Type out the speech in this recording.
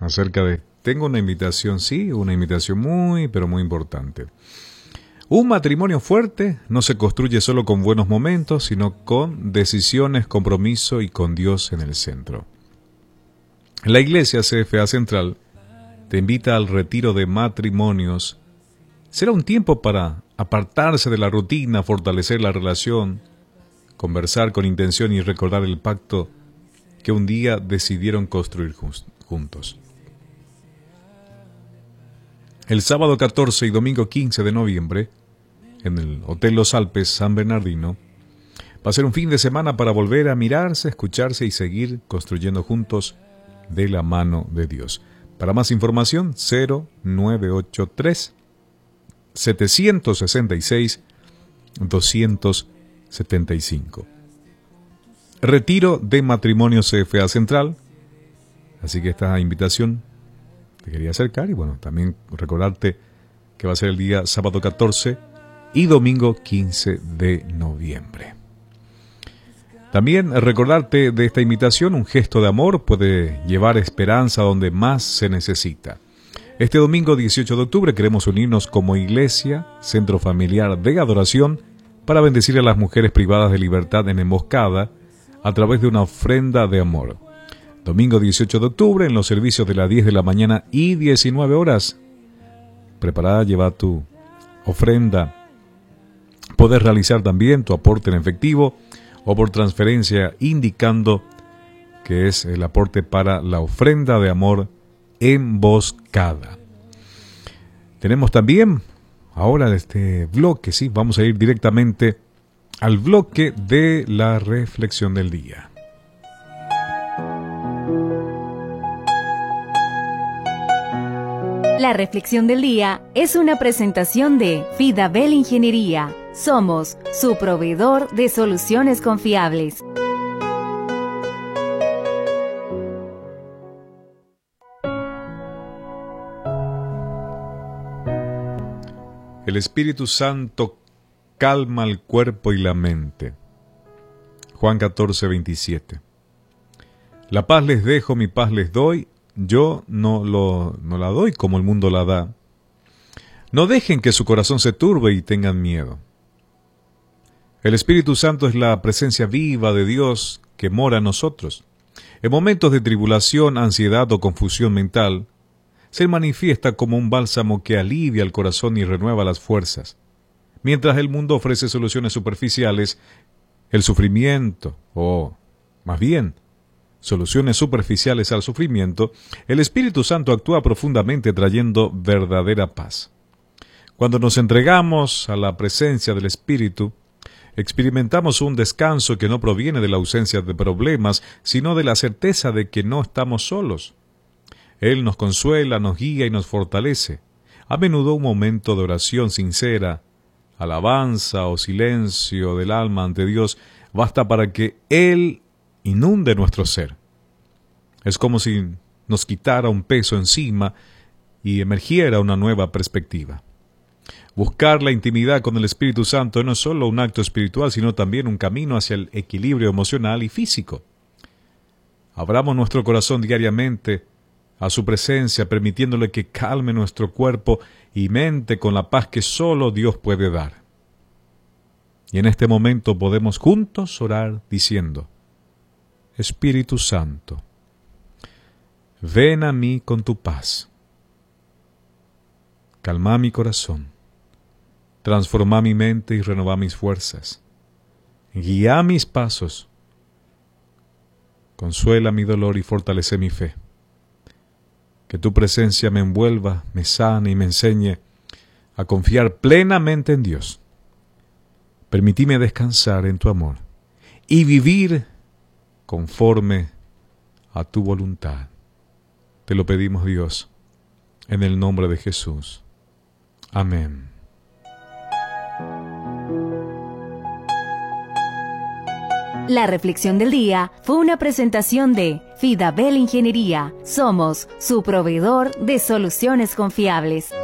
acerca de... Tengo una invitación, sí, una invitación muy, pero muy importante. Un matrimonio fuerte no se construye solo con buenos momentos, sino con decisiones, compromiso y con Dios en el centro. La Iglesia CFA Central te invita al retiro de matrimonios. Será un tiempo para apartarse de la rutina, fortalecer la relación, conversar con intención y recordar el pacto que un día decidieron construir juntos. El sábado 14 y domingo 15 de noviembre, en el Hotel Los Alpes San Bernardino, va a ser un fin de semana para volver a mirarse, escucharse y seguir construyendo juntos de la mano de Dios. Para más información, 0983 766 275. Retiro de matrimonio CFA Central. Así que esta invitación te quería acercar y bueno, también recordarte que va a ser el día sábado 14 y domingo 15 de noviembre. También recordarte de esta invitación, un gesto de amor puede llevar esperanza donde más se necesita. Este domingo 18 de octubre queremos unirnos como iglesia, centro familiar de adoración, para bendecir a las mujeres privadas de libertad en emboscada a través de una ofrenda de amor. Domingo 18 de octubre en los servicios de las 10 de la mañana y 19 horas. Prepara, lleva tu ofrenda. Puedes realizar también tu aporte en efectivo o por transferencia indicando que es el aporte para la ofrenda de amor emboscada. Tenemos también ahora este bloque, sí, vamos a ir directamente al bloque de la reflexión del día. La reflexión del día es una presentación de Fidabel Ingeniería. Somos su proveedor de soluciones confiables. El Espíritu Santo calma el cuerpo y la mente. Juan 14, 27. La paz les dejo, mi paz les doy. Yo no la doy como el mundo la da. No dejen que su corazón se turbe y tengan miedo. El Espíritu Santo es la presencia viva de Dios que mora en nosotros. En momentos de tribulación, ansiedad o confusión mental, se manifiesta como un bálsamo que alivia el corazón y renueva las fuerzas. Mientras el mundo ofrece soluciones superficiales, el sufrimiento, o más bien, soluciones superficiales al sufrimiento, el Espíritu Santo actúa profundamente trayendo verdadera paz. Cuando nos entregamos a la presencia del Espíritu, experimentamos un descanso que no proviene de la ausencia de problemas, sino de la certeza de que no estamos solos. Él nos consuela, nos guía y nos fortalece. A menudo un momento de oración sincera, alabanza o silencio del alma ante Dios basta para que Él inunde nuestro ser. Es como si nos quitara un peso encima y emergiera una nueva perspectiva. Buscar la intimidad con el Espíritu Santo no es solo un acto espiritual, sino también un camino hacia el equilibrio emocional y físico. Abramos nuestro corazón diariamente a su presencia, permitiéndole que calme nuestro cuerpo y mente con la paz que solo Dios puede dar. Y en este momento podemos juntos orar diciendo: Espíritu Santo, ven a mí con tu paz. Calma mi corazón, transforma mi mente y renova mis fuerzas. Guía mis pasos, consuela mi dolor y fortalece mi fe. Que tu presencia me envuelva, me sane y me enseñe a confiar plenamente en Dios. Permitime descansar en tu amor y vivir conforme a tu voluntad. Te lo pedimos, Dios, en el nombre de Jesús. Amén. La reflexión del día fue una presentación de Fidabel Ingeniería. Somos su proveedor de soluciones confiables.